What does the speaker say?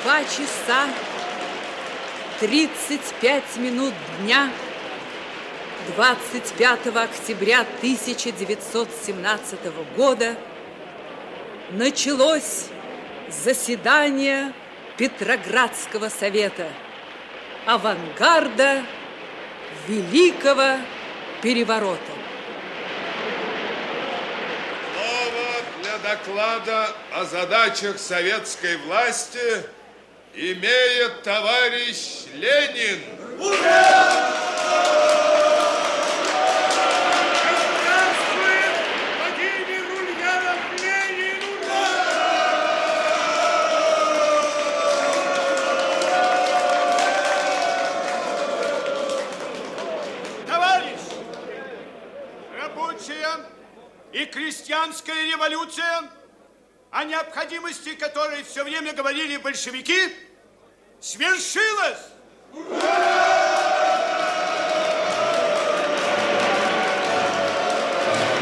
2 часа 35 минут дня 25 октября 1917 года началось заседание Петроградского совета, авангарда Великого переворота. Слово для доклада о задачах советской власти имеет товарищ Ленин. Ура! И крестьянская революция, о необходимости которой все время говорили большевики, свершилась.